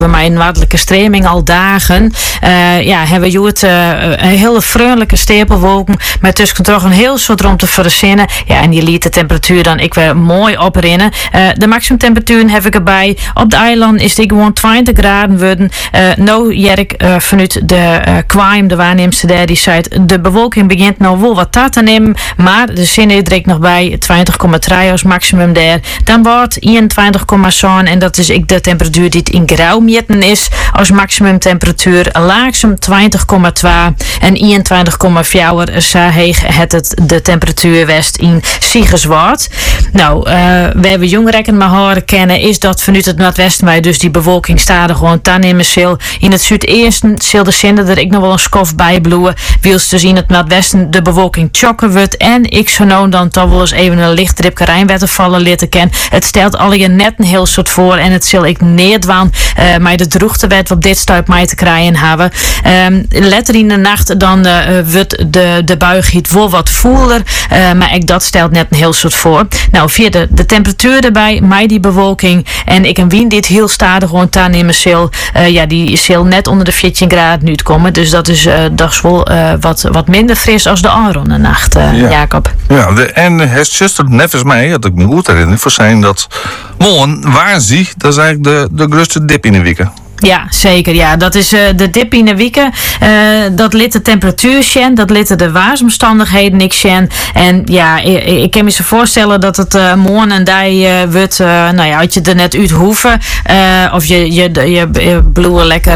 Bij mijn noordelijke streming al dagen hebben we een hele vriendelijke stapelwolken met tussen toch een heel soort rond te verzinnen. Ja, en die liet de temperatuur dan ik weer mooi oprinnen. De maximumtemperatuur heb ik erbij. Op de eiland is het gewoon 20 graden worden. Nou Jerk vanuit de Quaim, de waarnemster daar, die zei de bewolking begint nou wel wat te nemen, maar de zin is er nog bij 20,3 als maximum daar. Dan wordt 21,7 en dat is de temperatuur die het in grauw meten is als maximum temperatuur. Laagsem 20,2 en 21,4 heeg het de temperatuur west in Siegerswaard. Nou, waar we jongrekken maar horen kennen is dat vanuit het noordwesten wij dus die bewolking staat er gewoon nemen zal. In het zuidesten zal de zinnen er ik nog wel een skof bij bloeien. Wils dus in het noordwesten de bewolking chokken wordt en ik zou nou dan toch wel eens even een lichtdripke Rijnwetter vallen litten ken. Het stelt al je net een heel soort voor en het zal ik neerdwaan maar de droegtewet op dit stuip mij te krijgen hebben. Letter in de nacht dan wordt de buigiet wel wat voeler, maar ik dat stelt net een heel soort voor. Nou, via de temperatuur erbij, mij die bewolking en ik een wind dit heel stadig gewoon nemen zal. Die zal net onder de 14 graden nu komen, dus dat is wel wat minder fris als de aanronde nacht, Jacob. Ja, en het zuster nevens mij, had ik me goed herinnerd, voor zijn dat morgen waar zie, dat is eigenlijk de grootste dip in de week. Ja, zeker. Ja, dat is de dip in de weken. Dat liet de temperatuur zijn, dat liet de waarsomstandigheden niks zijn. En ja, ik kan me zo voorstellen dat het morgen en die wordt, had je er net uit hoeven. Of je bloeien lekker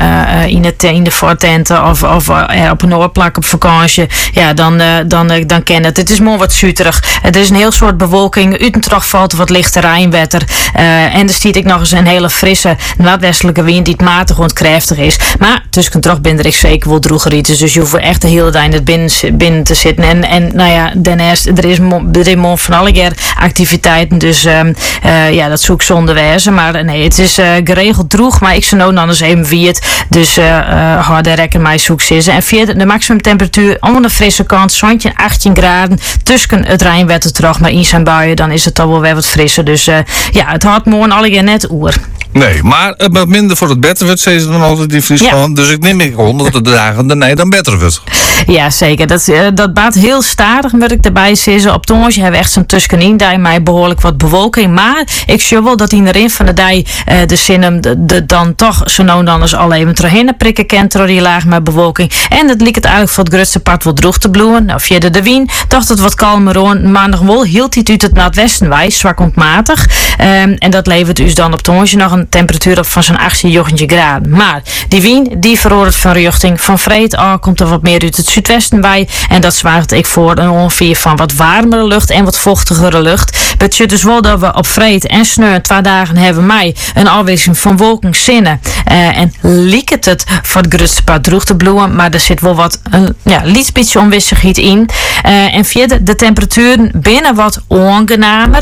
in de voortenten of op een oorplak op vakantie. Ja, dan ken het. Het is mooi wat zuterig. Het is een heel soort bewolking. Uit en terug valt wat lichte Rijnwetter. En er stiet ik nog eens een hele frisse noordwestelijke wind die het matig ontkrachtig is. Maar tussen terug ben ik zeker wel droegerieten. Dus je hoeft echt de hele dag in het binnen te zitten. En daarnaast, er is van alle keer activiteiten. Dus dat zoek zonder wezen. Maar nee, het is geregeld droeg. Maar ik zou nou dan eens even wie het. Dus harde rekken mij zoek zitten. En via de maximumtemperatuur aan de frisse kant, zandje 18 graden. Tussen het Rijnwetter terug. Maar in zijn buien, dan is het toch wel weer wat frisser. Dus het houdt morgen alle keer net oer. Nee, maar het wat minder voor het beter wordt, zeggen ze dan altijd die Friesland. Ja. Dus ik neem ik 100 dagen daarna dan beter wordt. Ja, zeker. Dat baat heel stadig, moet ik erbij zeggen. Op Tongers hebben we echt zo'n tussenin, daar mij behoorlijk wat bewolking. Maar ik zie wel dat in de rin van de dij de zinnen dan toch zo nou dan eens al even terugheen prikken kent door die laag met bewolking. En het liep het eigenlijk voor het grootste part wel droog te bloeien. Nou, via de wien dacht het wat kalmer aan. Maar nog wel hield hij het uit het noordwesten wij, zwak ontmatig. En dat levert dus dan op Tongers nog een temperatuur op van zo'n 18 graden. Maar die wien, die verhoort van richting van vreed komt er wat meer uit het zuidwesten bij. En dat zwaart ik voor een ongeveer van wat warmere lucht en wat vochtigere lucht. Betekent dus wel dat we op vreed en sneu 2 dagen hebben mei een afwisseling van wolken zinnen. En liek het voor het grootste part droeg te bloeien, maar er zit wel wat lietsbietje onwissigheid in. En via de temperaturen binnen wat ongenamer.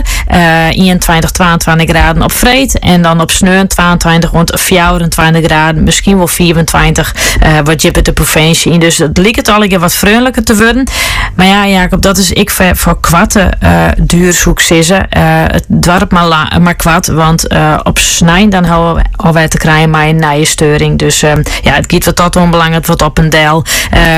21, 22 graden op vreed en dan op sneu 22 rond 24 graden, misschien wel 24 wat je de provincie in. Dus het liek het al een keer wat vriendelijker te worden. Maar ja, Jacob, dat is ik voor kwatte duurzoek zissen. Het dwarp maar kwad, want op snijn dan houden wij te krijgen maar een nieuwe steuring. Dus het giet wat dat onbelangrijk, wat op een deel.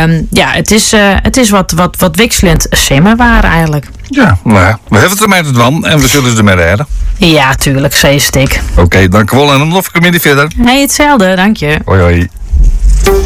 Het is wat wisselend simmerwaar eigenlijk. Ja, nou, we hebben het ermee te doen en we zullen ze ermee redden. Ja, tuurlijk, zeestik. Oké, dank je wel en dan lof ik hem verder. Hey, hetzelfde, dank je. Hoi, hoi.